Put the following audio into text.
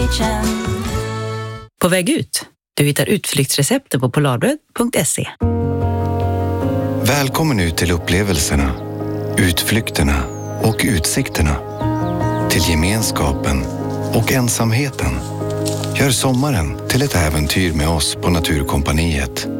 Kitchen. På väg ut. Du hittar utflyktsrecepter på polarbröd.se. Välkommen ut till upplevelserna, utflykterna och utsikterna. Till gemenskapen och ensamheten. Gör sommaren till ett äventyr med oss på Naturkompaniet.